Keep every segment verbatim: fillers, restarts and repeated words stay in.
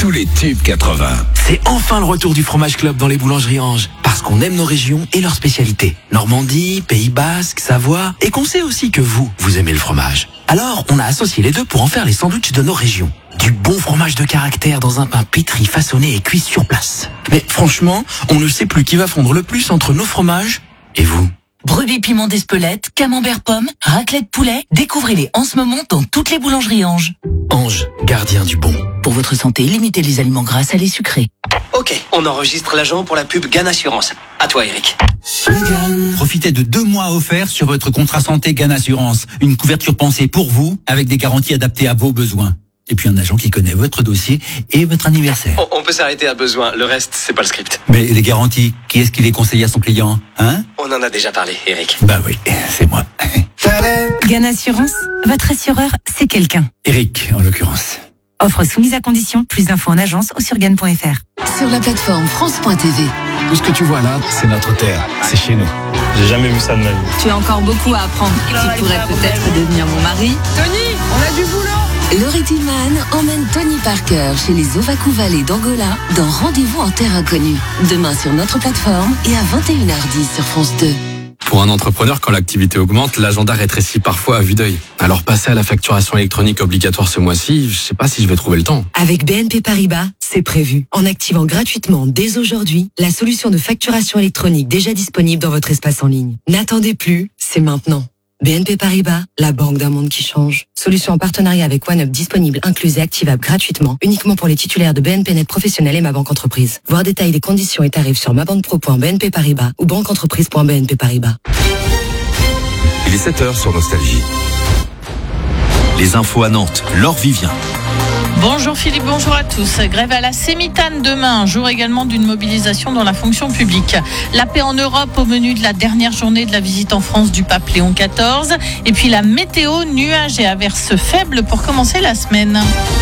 tous les tubes quatre-vingts. C'est enfin le retour du fromage club dans les boulangeries Ange. Parce qu'on aime nos régions et leurs spécialités. Normandie, Pays Basque, Savoie. Et qu'on sait aussi que vous, vous aimez le fromage. Alors, on a associé les deux pour en faire les sandwichs de nos régions. Du bon fromage de caractère dans un pain pétri, façonné et cuit sur place. Mais franchement, on ne sait plus qui va fondre le plus entre nos fromages et vous. Brebis piment d'Espelette, camembert pomme, raclette poulet. Découvrez-les en ce moment dans toutes les boulangeries Ange. Ange, gardien du bon. Pour votre santé, limitez les aliments gras, salés, sucrés. Ok, on enregistre l'agent pour la pub Gan Assurance. À toi, Eric. Profitez de deux mois offerts sur votre contrat santé Gan Assurance. Une couverture pensée pour vous, avec des garanties adaptées à vos besoins. Et puis un agent qui connaît votre dossier et votre anniversaire. On, on peut s'arrêter à besoin, le reste, c'est pas le script. Mais les garanties, qui est-ce qui les conseille à son client, hein? On en a déjà parlé, Eric. Bah oui, c'est moi. Gan Assurance, votre assureur, c'est quelqu'un. Eric, en l'occurrence. Offre soumise à condition. Plus d'infos en agence ou sur gan point f r. Sur la plateforme France point t v. Tout ce que tu vois là, c'est notre terre. C'est chez nous. J'ai jamais vu ça de ma vie. Tu as encore beaucoup à apprendre. Tu pourrais peut-être devenir mon mari. Tony, on a du boulot. Laurie Tillman emmène Tony Parker chez les Ovaku Valley d'Angola dans Rendez-vous en terre inconnue. Demain sur notre plateforme et à vingt et une heures dix sur France deux. Pour un entrepreneur, quand l'activité augmente, l'agenda rétrécit parfois à vue d'œil. Alors passer à la facturation électronique obligatoire ce mois-ci, je sais pas si je vais trouver le temps. Avec B N P Paribas, c'est prévu. En activant gratuitement dès aujourd'hui la solution de facturation électronique déjà disponible dans votre espace en ligne. N'attendez plus, c'est maintenant. B N P Paribas, la banque d'un monde qui change. Solution en partenariat avec OneUp disponible, incluse et activable gratuitement, uniquement pour les titulaires de B N P Net Professionnel et Ma Banque Entreprise. Voir détails des conditions et tarifs sur mabanquepro point b n p paribas ou banqueentreprise point b n p paribas. Il est sept heures sur Nostalgie. Les infos à Nantes, Laure Vivien. Bonjour Philippe, bonjour à tous. Grève à la Sémitane demain, jour également d'une mobilisation dans la fonction publique. La paix en Europe au menu de la dernière journée de la visite en France du pape Léon quatorze. Et puis la météo, nuages et averses faibles pour commencer la semaine.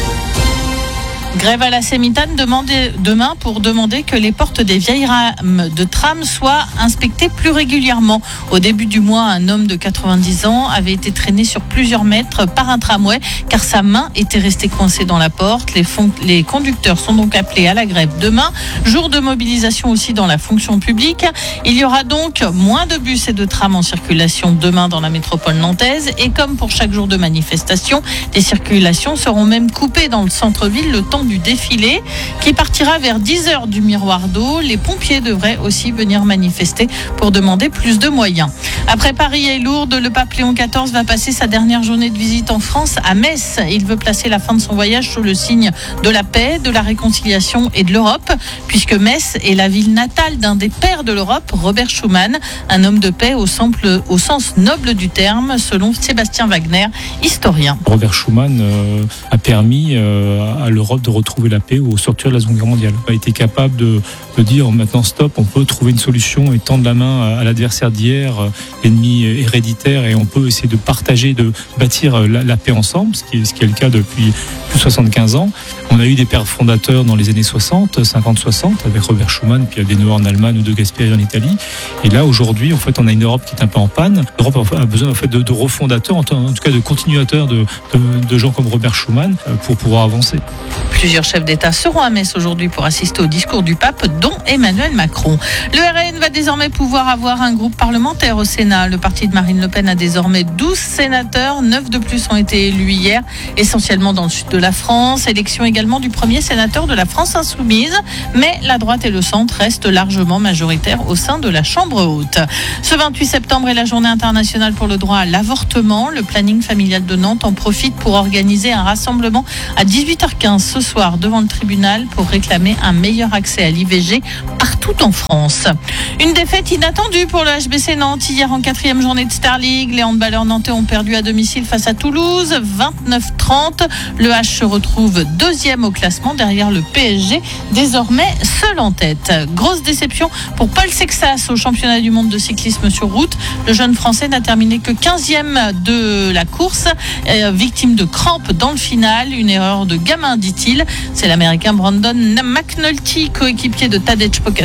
Grève à la Sémitane demain pour demander que les portes des vieilles rames de tram soient inspectées plus régulièrement. Au début du mois, un homme de quatre-vingt-dix ans avait été traîné sur plusieurs mètres par un tramway car sa main était restée coincée dans la porte. Les, fon- les conducteurs sont donc appelés à la grève demain. Jour de mobilisation aussi dans la fonction publique. Il y aura donc moins de bus et de trams en circulation demain dans la métropole nantaise. Et comme pour chaque jour de manifestation, les circulations seront même coupées dans le centre-ville le temps du défilé qui partira vers dix heures du Miroir d'eau. Les pompiers devraient aussi venir manifester pour demander plus de moyens. Après Paris et Lourdes, le pape Léon quatorze va passer sa dernière journée de visite en France à Metz. Il veut placer la fin de son voyage sous le signe de la paix, de la réconciliation et de l'Europe, puisque Metz est la ville natale d'un des pères de l'Europe, Robert Schuman, un homme de paix au, sample, au sens noble du terme, selon Sébastien Wagner, historien. Robert Schuman euh, a permis euh, à l'Europe de retrouver la paix au sortir de la Seconde Guerre mondiale. Il a été capable de, de dire maintenant stop, on peut trouver une solution et tendre la main à l'adversaire d'hier, l'ennemi héréditaire, et on peut essayer de partager, de bâtir la, la paix ensemble, ce qui, est, ce qui est le cas depuis plus de soixante-quinze ans. On a eu des pères fondateurs dans les années soixante, cinquante soixante, avec Robert Schuman, puis Adenauer en Allemagne ou de Gasperi en Italie. Et là, aujourd'hui, en fait, on a une Europe qui est un peu en panne. L'Europe a besoin en fait, de, de refondateurs, en tout cas de continuateurs de, de, de gens comme Robert Schuman pour pouvoir avancer. Plusieurs chefs d'État seront à Metz aujourd'hui pour assister au discours du pape, dont Emmanuel Macron. Le R N va désormais pouvoir avoir un groupe parlementaire au Sénat. Le parti de Marine Le Pen a désormais douze sénateurs. neuf de plus ont été élus hier, essentiellement dans le sud de la France. Élection également du premier sénateur de la France insoumise. Mais la droite et le centre restent largement majoritaires au sein de la Chambre haute. Ce vingt-huit septembre est la journée internationale pour le droit à l'avortement. Le planning familial de Nantes en profite pour organiser un rassemblement à dix-huit heures quinze ce soir devant le tribunal pour réclamer un meilleur accès à l'I V G partout en France. Une défaite inattendue pour le H B C Nantes hier en quatrième journée de Star League. Les handballeurs nantais ont perdu à domicile face à Toulouse, vingt-neuf trente. Le H se retrouve deuxième au classement derrière le P S G, désormais seul en tête. Grosse déception pour Paul Sexas au championnat du monde de cyclisme sur route. Le jeune Français n'a terminé que quinzième de la course, euh, victime de crampes dans le final. Une erreur de gamin, dit-il. C'est l'Américain Brandon McNulty, coéquipier de Tadej Pogacar,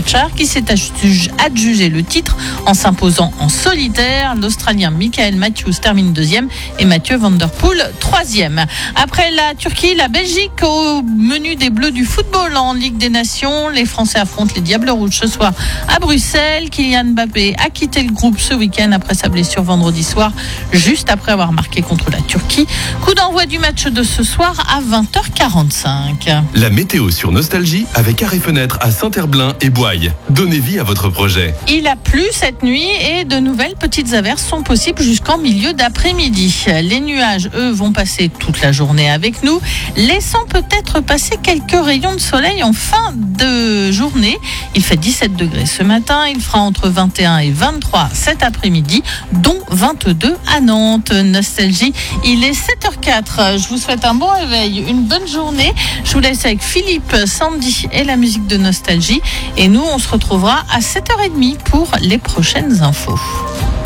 Pogačar qui s'est adjugé le titre en s'imposant en solitaire. L'Australien Michael Matthews termine deuxième et Mathieu Van Der Poel troisième. Après la Turquie, la Belgique au menu des Bleus du football en Ligue des Nations. Les Français affrontent les Diables Rouges ce soir à Bruxelles. Kylian Mbappé a quitté le groupe ce week-end après sa blessure vendredi soir, juste après avoir marqué contre la Turquie. Coup d'envoi du match de ce soir à vingt heures quarante-cinq. La météo sur Nostalgie avec Arrêt Fenêtre à Saint-Herblain et Boye. Donnez vie à votre projet. Il a plu cette nuit et de nouvelles petites averses sont possibles jusqu'en milieu d'après-midi. Les nuages, eux, vont passer toute la journée avec nous, laissant peut-être passer quelques rayons de soleil en fin de journée. Il fait dix-sept degrés ce matin, il fera entre vingt et un et vingt-trois cet après-midi, dont vingt-deux à Nantes. Nostalgie, il est sept heures quatre. Je vous souhaite un bon réveil, une bonne journée. Je vous laisse avec Philippe, Sandy et la musique de Nostalgie. Et nous, on se retrouvera à sept heures trente pour les prochaines infos.